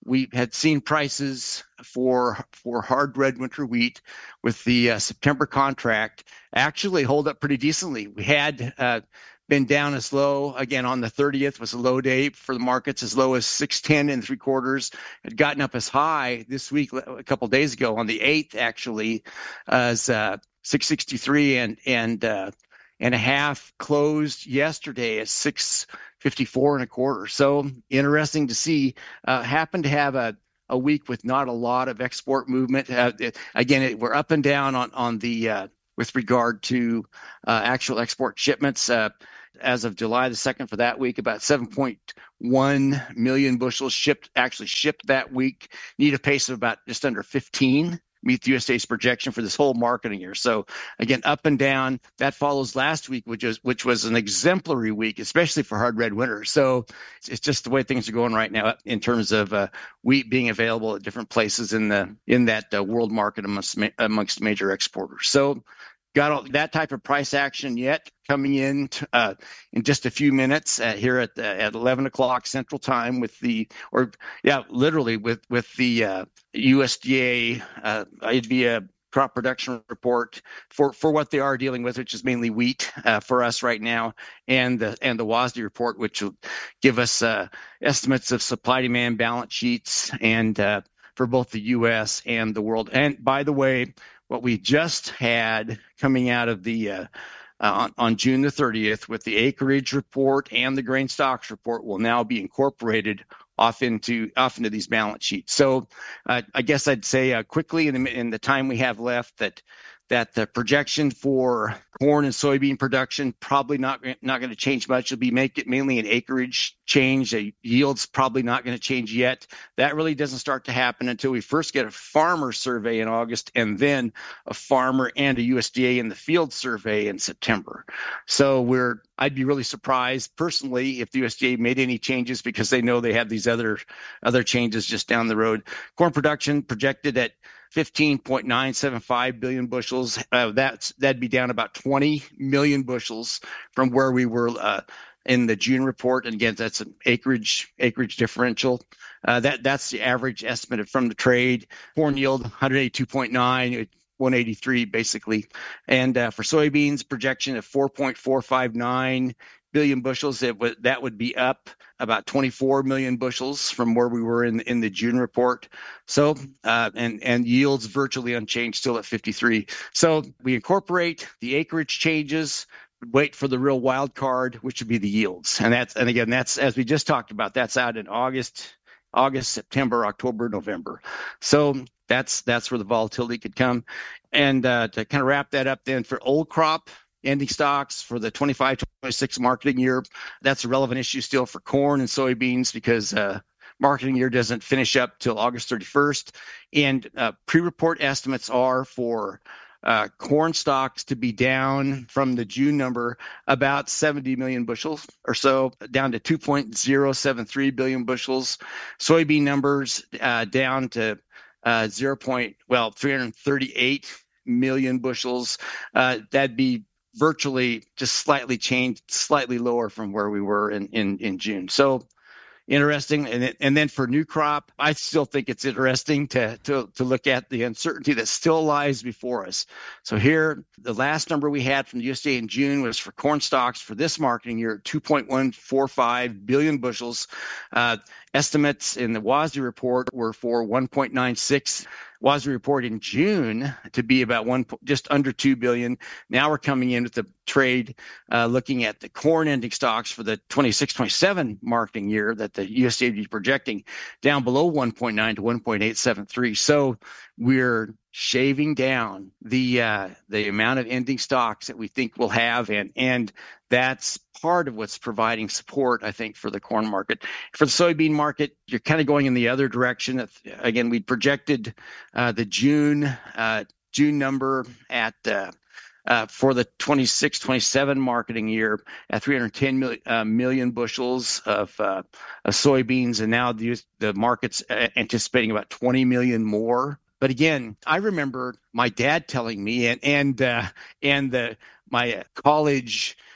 [SPEAKER 17] we had seen prices for for hard red winter wheat with the uh, September contract actually hold up pretty decently. We had uh, been down as low, again, on the thirtieth was a low day for the markets, as low as six ten and three quarters. Had gotten up as high this week, a couple of days ago, on the eighth, actually, as uh, six sixty-three and and uh, and a half, closed yesterday at six fifty-four and a quarter. So interesting to see. Uh, happened to have a a week with not a lot of export movement. Uh, it, again, it, we're up and down on on the uh, with regard to uh, actual export shipments. Uh, as of July the second for that week, about seven point one million bushels shipped, actually shipped that week. Need a pace of about just under fifteen. Meet the U S D A's projection for this whole marketing year. So again, up and down. That follows last week, which was which was an exemplary week, especially for hard red winter. So it's just the way things are going right now in terms of uh, wheat being available at different places in the in that uh, world market amongst amongst major exporters. So got all, that type of price action yet coming in uh, in just a few minutes uh, here at uh, at eleven o'clock Central Time with the or yeah literally with with the uh, U S D A uh, via crop production report for, for what they are dealing with, which is mainly wheat uh, for us right now, and the and the W A S D report, which will give us uh, estimates of supply demand balance sheets and uh, for both the U S and the world. And by the way, what we just had coming out of the uh, uh, on, on June the thirtieth with the acreage report and the grain stocks report will now be incorporated off into off into these balance sheets. So uh, I guess I'd say uh, quickly in the, in the time we have left that that the projection for corn and soybean production probably not not going to change much. It'll be make it mainly an acreage change. The yield's probably not going to change yet. That really doesn't start to happen until we first get a farmer survey in August, and then a farmer and a U S D A in the field survey in September. So we're I'd be really surprised personally if the U S D A made any changes, because they know they have these other other changes just down the road. Corn production projected at fifteen point nine seven five billion bushels. Uh, that's that'd be down about twenty million bushels from where we were uh, in the June report. And again, that's an acreage acreage differential. Uh, that that's the average estimate from the trade. Corn yield one eighty-two point nine. one eighty-three basically. And uh, for soybeans, projection of four point four five nine billion bushels. It w- that would be up about twenty-four million bushels from where we were in in the June report. So uh, and and yields virtually unchanged, still at fifty-three. So we incorporate the acreage changes, wait for the real wild card, which would be the yields. And that's and again, that's as we just talked about. That's out in August, August, September, October, November. So that's that's where the volatility could come. And uh, to kind of wrap that up, then for old crop ending stocks for the twenty-five twenty-six marketing year, that's a relevant issue still for corn and soybeans, because uh, marketing year doesn't finish up till August thirty-first. And uh, pre-report estimates are for uh, corn stocks to be down from the June number about seventy million bushels or so, down to two point zero seven three billion bushels. Soybean numbers uh, down to uh, zero. Well, three hundred thirty-eight million bushels. Uh, that'd be virtually just slightly changed, slightly lower from where we were in, in, in June. So interesting. And it, and then for new crop, I still think it's interesting to, to, to look at the uncertainty that still lies before us. So here, the last number we had from the U S D A in June was for corn stocks for this marketing year, two point one four five billion bushels. Uh, estimates in the W A S D report were for one point nine six. W A S D report in June to be about one, just under two billion. Now we're coming in with the trade, uh, looking at the corn ending stocks for the twenty-six twenty-seven marketing year that the U S D A is projecting down below one point nine to one point eight seven three. So we're shaving down the uh, the amount of ending stocks that we think we'll have, and and that's part of what's providing support, I think, for the corn market. For the soybean market, you're kind of going in the other direction. Again, we projected uh, the June uh, June number at uh, uh, for the twenty-six twenty-seven marketing year at three hundred ten million, uh, million bushels of, uh, of soybeans, and now the, the market's anticipating about twenty million more. But again, I remember my dad telling me, and and uh, and the my college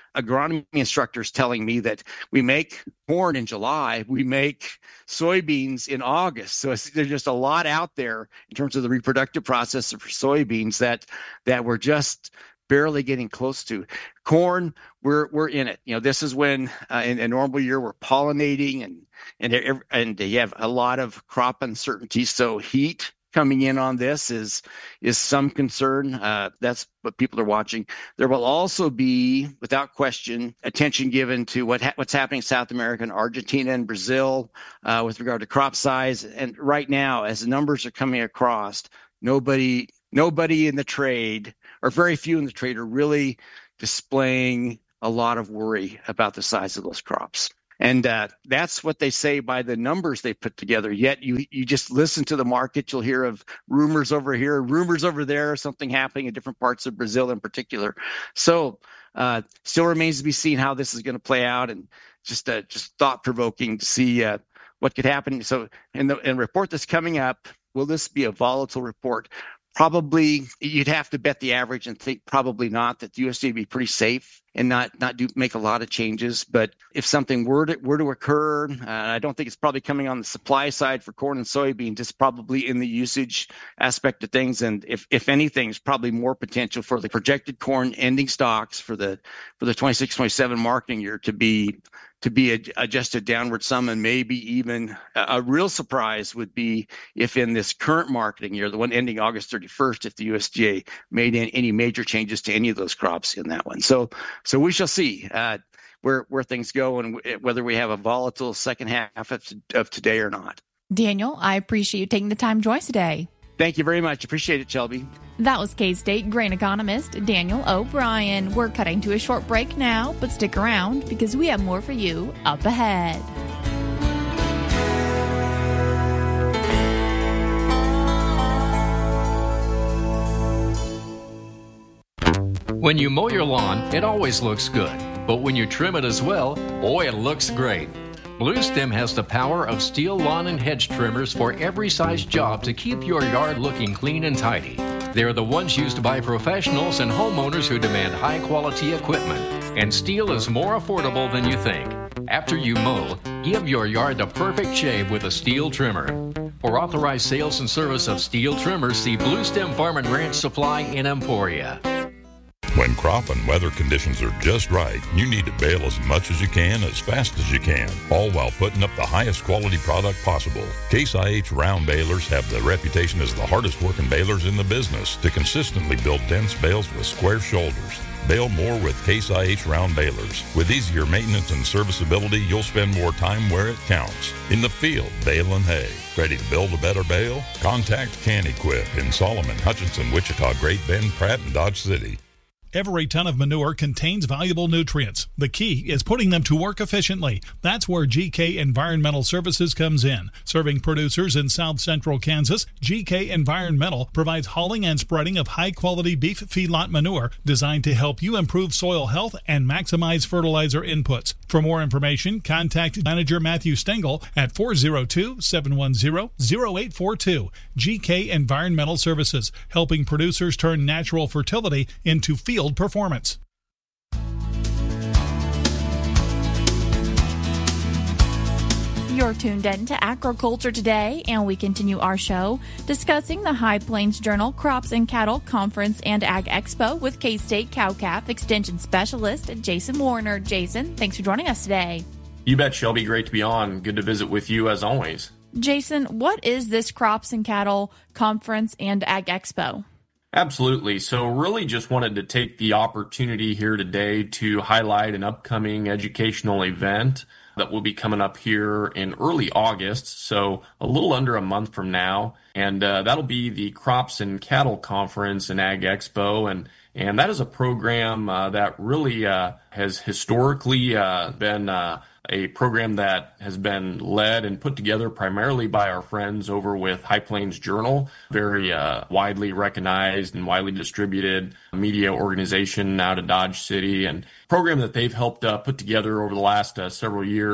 [SPEAKER 17] agronomy instructors telling me that we make corn in July, we make soybeans in August. So it's, there's just a lot out there in terms of the reproductive process for soybeans that that we're just barely getting close to. Corn, we're we're in it. You know, this is when uh, in a normal year we're pollinating and and and you have a lot of crop uncertainty. So heat coming in on this is is some concern. Uh, that's what people are watching. There will also be, without question, attention given to what ha- what's happening in South America and Argentina and Brazil uh, with regard to crop size. And right now, as the numbers are coming across, nobody nobody in the trade, or very few in the trade, are really displaying a lot of worry about the size of those crops. And uh, that's what they say by the numbers they put together. Yet you you just listen to the market, you'll hear of rumors over here, rumors over there, something happening in different parts of Brazil in particular. So uh, still remains to be seen how this is going to play out, and just uh, just thought provoking to see uh, what could happen. So in the in the report that's coming up, will this be a volatile report? Probably, you'd have to bet the average and think probably not, that the U S D A would be pretty safe and not not do make a lot of changes. But if something were to, were to occur, uh, I don't think it's probably coming on the supply side for corn and soybeans. It's probably in the usage aspect of things. And if, if anything, it's probably more potential for the projected corn ending stocks for the for the twenty-six twenty-seven marketing year to be to be adjusted downward some, and maybe even a, a real surprise would be if in this current marketing year, the one ending August thirty-first, if the U S D A made any, any major changes to any of those crops in that one. So, so we shall see uh, where where things go and w- whether we have a volatile second half of, of today or not.
[SPEAKER 14] Daniel, I appreciate you taking the time to join us today.
[SPEAKER 17] Thank you very much. Appreciate it, Shelby.
[SPEAKER 14] That was K-State grain economist Daniel O'Brien. We're cutting to a short break now, but stick around because we have more for you up ahead.
[SPEAKER 7] When you mow your lawn, it always looks good. But when you trim it as well, boy, it looks great. Bluestem has the power of steel lawn and hedge trimmers for every size job to keep your yard looking clean and tidy. They're the ones used by professionals and homeowners who demand high-quality equipment. And steel is more affordable than you think. After you mow, give your yard the perfect shave with a steel trimmer. For authorized sales and service of steel trimmers, see Bluestem Farm and Ranch Supply in Emporia.
[SPEAKER 5] When crop and weather conditions are just right, you need to bale as much as you can, as fast as you can, all while putting up the highest quality product possible. Case I H round balers have the reputation as the hardest working balers in the business to consistently build dense bales with square shoulders. Bale more with Case I H round balers. With easier maintenance and serviceability, you'll spend more time where it counts. In the field, baling hay. Ready to build a better bale? Contact Can-Equip in Solomon, Hutchinson, Wichita, Great Bend, Pratt, and Dodge City.
[SPEAKER 18] Every ton of manure contains valuable nutrients. The key is putting them to work efficiently. That's where G K Environmental Services comes in. Serving producers in south central Kansas, G K Environmental provides hauling and spreading of high-quality beef feedlot manure designed to help you improve soil health and maximize fertilizer inputs. For more information, contact Manager Matthew Stengel at four oh two, seven one zero, zero eight four two. G K Environmental Services, helping producers turn natural fertility into field performance.
[SPEAKER 14] You're tuned in to Agriculture Today, and we continue our show discussing the High Plains Journal Crops and Cattle Conference and Ag Expo with K-State Cow-Calf Extension Specialist Jason Warner. Jason, thanks for joining us today.
[SPEAKER 19] You bet, Shelby. Great to be on. Good to visit with you as always.
[SPEAKER 14] Jason, what is this Crops and Cattle Conference and Ag Expo?
[SPEAKER 19] Absolutely. So really just wanted to take the opportunity here today to highlight an upcoming educational event that will be coming up here in early August, so a little under a month from now. And uh, that'll be the Crops and Cattle Conference and Ag Expo. And, and that is a program uh, that really uh, has historically uh, been uh, a program that has been led and put together primarily by our friends over with High Plains Journal, very uh, widely recognized and widely distributed media organization out of Dodge City, and program that they've helped uh, put together over the last uh, several years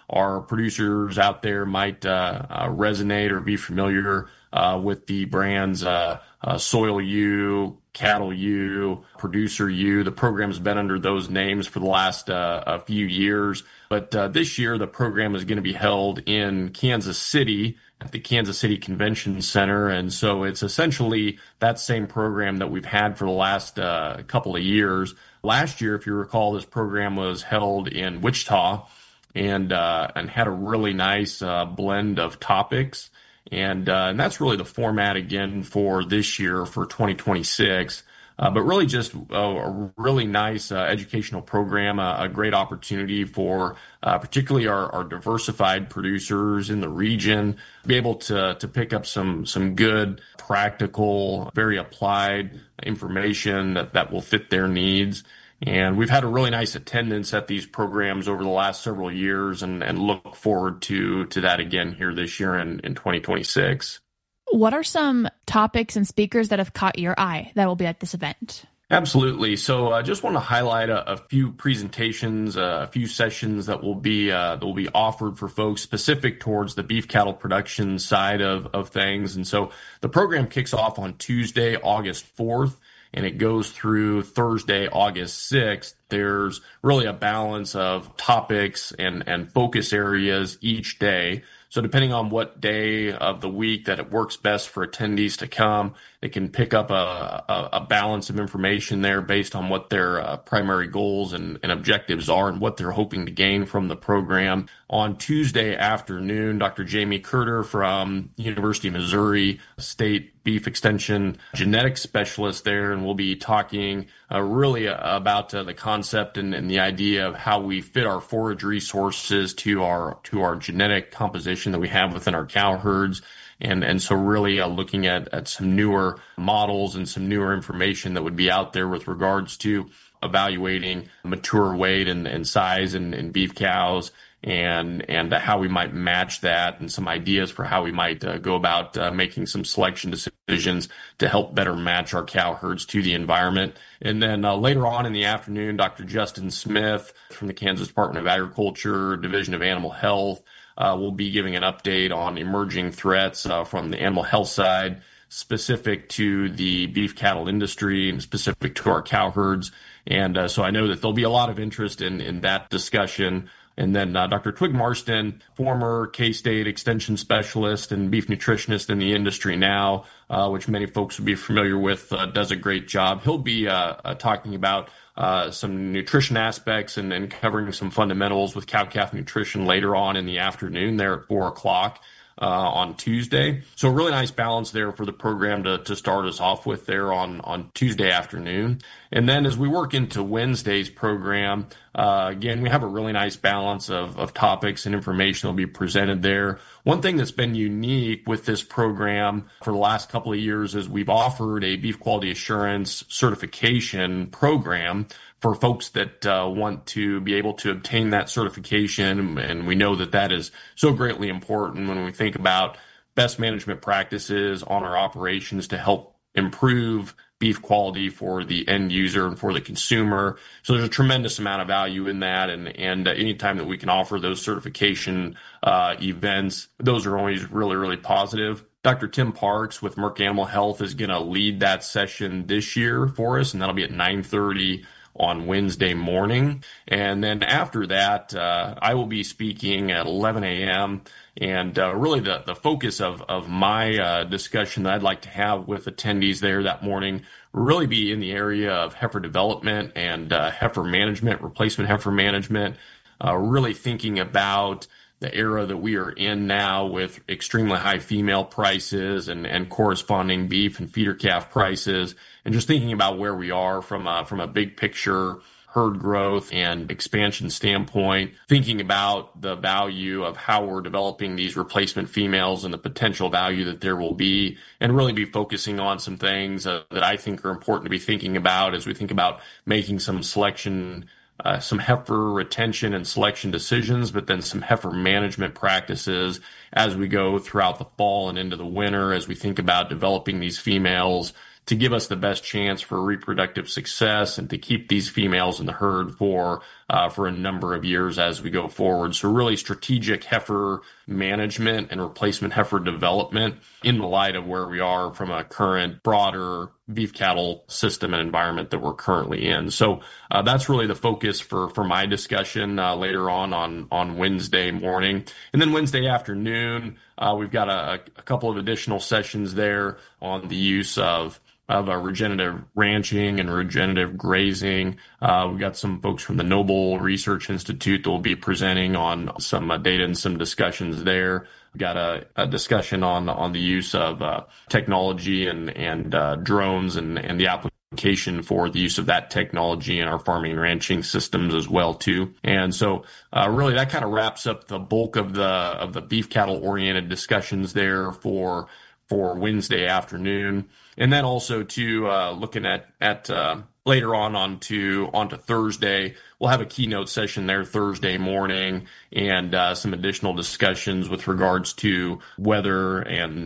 [SPEAKER 19] our producers out there might uh, uh, resonate or be familiar uh, with the brands uh, uh, Soil U, Cattle U, Producer U. The program's been under those names for the last uh, a few years. But uh, this year, the program is going to be held in Kansas City at the Kansas City Convention Center. And so it's essentially that same program that we've had for the last uh, couple of years. Last year, if you recall, this program was held in Wichita and uh, and had a really nice uh, blend of topics. And, uh, and that's really the format again for this year, for twenty twenty-six. Uh, but really just a, a really nice uh, educational program, a, a great opportunity for uh, particularly our, our diversified producers in the region to be able to to pick up some some good, practical, very applied information that, that will fit their needs. And we've had a really nice attendance at these programs over the last several years and, and look forward to to that again here this year in, in twenty twenty-six.
[SPEAKER 14] What are some topics and speakers that have caught your eye that will be at this event?
[SPEAKER 19] Absolutely. So I uh, just want to highlight a, a few presentations, uh, a few sessions that will be uh, that will be offered for folks specific towards the beef cattle production side of, of things. And so the program kicks off on Tuesday, August fourth, and it goes through Thursday, August sixth. There's really a balance of topics and, and focus areas each day. So depending on what day of the week that it works best for attendees to come, they can pick up a, a, a balance of information there based on what their uh, primary goals and, and objectives are and what they're hoping to gain from the program. On Tuesday afternoon, Doctor Jamie Curter from University of Missouri State Beef Extension genetics specialist there, and we'll be talking uh, really about uh, the concept and, and the idea of how we fit our forage resources to our to our genetic composition that we have within our cow herds. And and so really uh, looking at, at some newer models and some newer information that would be out there with regards to evaluating mature weight and, and size in, in beef cows, and and how we might match that, and some ideas for how we might uh, go about uh, making some selection decisions to help better match our cow herds to the environment. And then uh, later on in the afternoon, Doctor Justin Smith from the Kansas Department of Agriculture, Division of Animal Health, uh, will be giving an update on emerging threats uh, from the animal health side, specific to the beef cattle industry and specific to our cow herds. And uh, so I know that there'll be a lot of interest in, in that discussion. And then uh, Doctor Twig Marston, former K-State extension specialist and beef nutritionist in the industry now, uh, which many folks will be familiar with, uh, does a great job. He'll be uh, uh, talking about uh, some nutrition aspects and, and covering some fundamentals with cow-calf nutrition later on in the afternoon there at four o'clock. Uh, on Tuesday. So a really nice balance there for the program to, to start us off with there on, on Tuesday afternoon. And then as we work into Wednesday's program, uh, again, we have a really nice balance of, of topics and information that will be presented there. One thing that's been unique with this program for the last couple of years is we've offered a beef quality assurance certification program for folks that uh, want to be able to obtain that certification. And we know that that is so greatly important when we think about best management practices on our operations to help improve beef quality for the end user and for the consumer. So there's a tremendous amount of value in that. And, and uh, anytime that we can offer those certification uh, events, those are always really, really positive. Doctor Tim Parks with Merck Animal Health is going to lead that session this year for us, and that'll be at nine thirty on Wednesday morning. And then after that, uh, I will be speaking at eleven a.m. And uh, really the, the focus of, of my uh, discussion that I'd like to have with attendees there that morning will really be in the area of heifer development and uh, heifer management, replacement heifer management, uh, really thinking about the era that we are in now with extremely high female prices and, and corresponding beef and feeder calf prices, and just thinking about where we are from a, from a big picture herd growth and expansion standpoint, thinking about the value of how we're developing these replacement females and the potential value that there will be, and really be focusing on some things uh, that I think are important to be thinking about as we think about making some selection Uh, some heifer retention and selection decisions, but then some heifer management practices as we go throughout the fall and into the winter, as we think about developing these females to give us the best chance for reproductive success and to keep these females in the herd for uh, for a number of years as we go forward. So really strategic heifer management and replacement heifer development in the light of where we are from a current broader beef cattle system and environment that we're currently in. So uh, that's really the focus for, for my discussion uh, later on, on on Wednesday morning. And then Wednesday afternoon, uh, we've got a, a couple of additional sessions there on the use of of uh, regenerative ranching and regenerative grazing. Uh, we've got some folks from the Noble Research Institute that will be presenting on some uh, data and some discussions there. We've got a, a discussion on on the use of uh, technology and and uh, drones and and the application for the use of that technology in our farming and ranching systems as well too. And so uh, really that kind of wraps up the bulk of the of the beef cattle oriented discussions there for for Wednesday afternoon. And then also to uh, looking at at uh, later on onto onto Thursday, we'll have a keynote session there Thursday morning, and uh, some additional discussions with regards to weather and